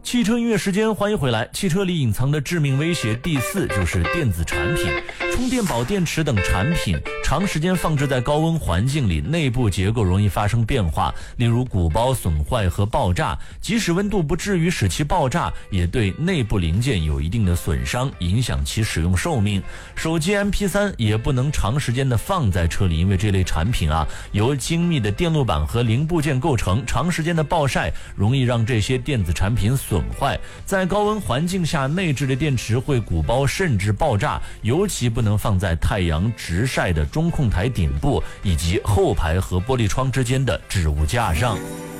汽车音乐时间，欢迎回来。汽车里隐藏的致命威胁第4就是电子产品。充电宝、电池等产品长时间放置在高温环境里，内部结构容易发生变化，例如鼓包损坏和爆炸。即使温度不至于使其爆炸，也对内部零件有一定的损伤，影响其使用寿命。手机 MP3 也不能长时间的放在车里，因为这类产品由精密的电路板和零部件构成，长时间的暴晒容易让这些电子产品损坏。在高温环境下，内置的电池会鼓包甚至爆炸，尤其不能放在太阳直晒的中控台顶部以及后排和玻璃窗之间的置物架上。